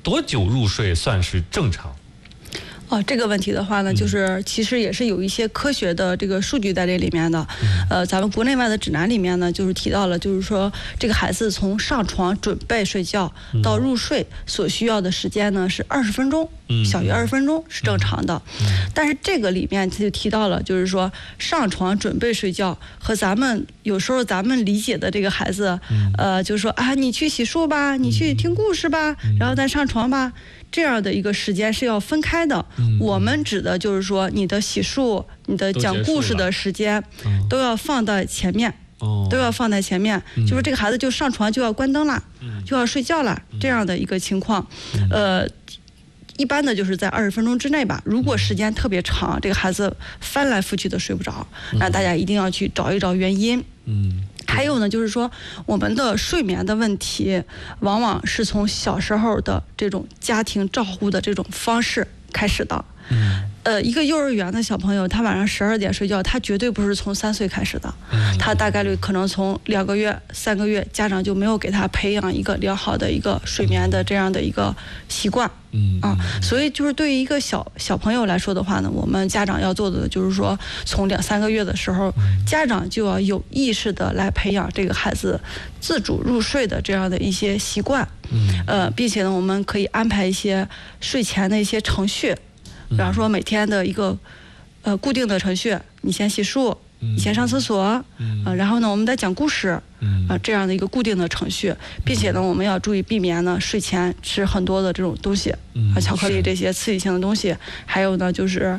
多久入睡算是正常？ 这个问题的话呢，就是其实也是有一些科学的这个数据在这里面的。咱们国内外的指南里面呢，就是提到了，就是说这个孩子从上床准备睡觉到入睡所需要的时间呢是20分钟，小于20分钟是正常的。但是这个里面他就提到了，就是说上床准备睡觉和有时候咱们理解的这个孩子，就是说啊，你去洗漱吧，你去听故事吧，然后再上床吧。这样的一个时间是要分开的。我们指的就是说，你的洗漱、你的讲故事的时间，都要放在前面，都要放在前面。就是这个孩子就上床就要关灯了，就要睡觉了，这样的一个情况。一般的就是在20分钟之内吧。如果时间特别长，这个孩子翻来覆去的睡不着，那大家一定要去找一找原因。还有呢，就是说我们的睡眠的问题，往往是从小时候的这种家庭照护的这种方式开始的。一个幼儿园的小朋友，他晚上12点睡觉，他绝对不是从3岁开始的，他大概率可能从2个月、3个月，家长就没有给他培养一个良好的一个睡眠的这样的一个习惯。所以就是对于一个小朋友来说的话呢，我们家长要做的就是说，从2、3个月的时候，家长就要有意识的来培养这个孩子自主入睡的这样的一些习惯。并且呢，我们可以安排一些睡前的一些程序。比方说每天的一个固定的程序，你先洗漱，你先上厕所，然后呢我们再讲故事，这样的一个固定的程序，并且呢我们要注意避免呢睡前吃很多的这种东西，巧克力这些刺激性的东西，还有呢就是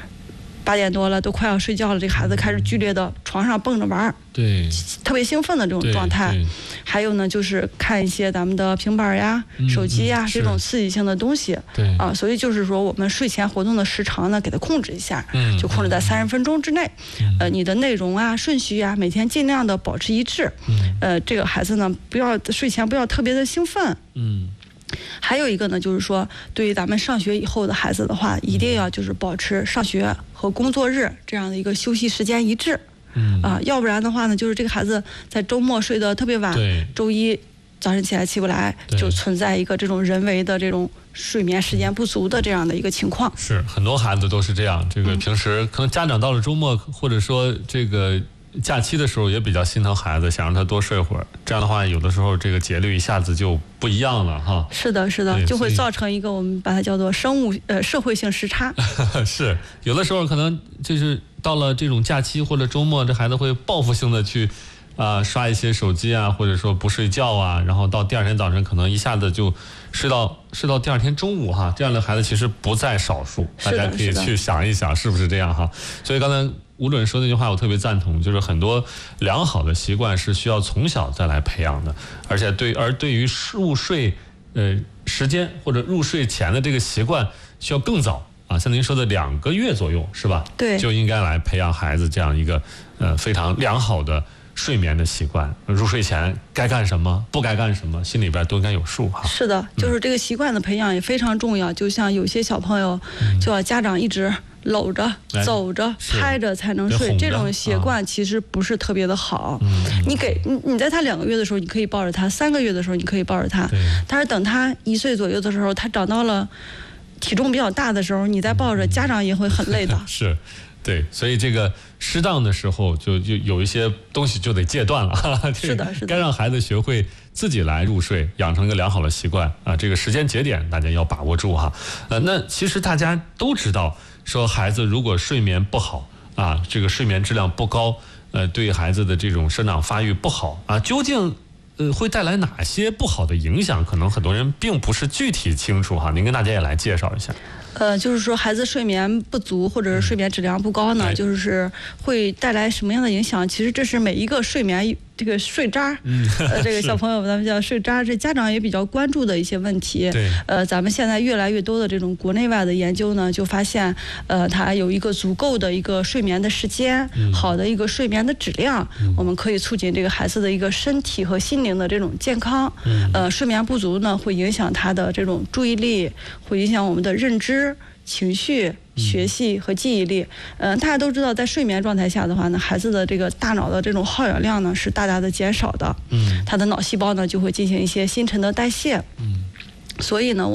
8点多了，都快要睡觉了，这个孩子开始剧烈的床上蹦着玩， 对， 特别兴奋的这种状态。还有呢，就是看一些咱们的平板呀、手机呀这种刺激性的东西。所以就是说，我们睡前活动的时长呢，给它控制一下，就控制在30分钟之内。你的内容啊、顺序啊，每天尽量的保持一致。这个孩子呢，睡前不要特别的兴奋。还有一个呢，就是说，对于咱们上学以后的孩子的话，一定要就是保持上学和工作日这样的一个休息时间一致。要不然的话呢，就是这个孩子在周末睡得特别晚，周一早晨起来起不来，就存在一个这种人为的这种睡眠时间不足的这样的一个情况。 是很多孩子都是这样，这个平时可能家长到了周末或者说这个假期的时候也比较心疼孩子，想让他多睡会儿，这样的话有的时候这个节律一下子就不一样了哈。 是的，就会造成一个我们把它叫做社会性时差。 是，有的时候可能就是到了这种假期或者周末，这孩子会报复性的去刷一些手机啊，或者说不睡觉啊，然后到第二天早晨可能一下子就睡到第二天中午哈，这样的孩子其实不在少数，大家可以去想一想是不是这样哈。所以刚才吴主任说那句话我特别赞同，就是很多良好的习惯是需要从小再来培养的，而且对于入睡时间或者入睡前的这个习惯需要更早啊，像您说的2个月左右是吧？ 对， 就应该来培养孩子这样一个非常良好的睡眠的习惯，入睡前该干什么不该干什么心里边都应该有数哈。 是的，就是这个习惯的培养也非常重要，就像有些小朋友就要家长一直搂着走着拍着才能睡，这种习惯其实不是特别的好。你在他2个月的时候你可以抱着他，3个月的时候你可以抱着他，但是等他1岁左右的时候，他长到了体重比较大的时候，你再抱着，家长也会很累的。 是，对，所以这个适当的时候就有一些东西就得戒断了。 是的， 该让孩子学会自己来入睡，养成一个良好的习惯啊。这个时间节点大家要把握住哈。那其实大家都知道，说孩子如果睡眠不好啊，这个睡眠质量不高，对孩子的这种生长发育不好啊，究竟会带来哪些不好的影响？可能很多人并不是具体清楚哈，您跟大家也来介绍一下。 就是说孩子睡眠不足或者是睡眠质量不高呢，就是会带来什么样的影响？其实这是每一个睡眠这个睡渣，这个小朋友咱们叫睡渣，这家长也比较关注的一些问题。咱们现在越来越多的这种国内外的研究呢，就发现，它有一个足够的一个睡眠的时间，好的一个睡眠的质量，我们可以促进这个孩子的一个身体和心灵的这种健康。睡眠不足呢，会影响他的这种注意力，会影响我们的认知、情绪、学习和记忆力。大家都知道，在睡眠状态下的话呢，孩子的这个大脑的这种耗氧量呢是大大的减少的，他的脑细胞呢就会进行一些新陈的代谢。所以呢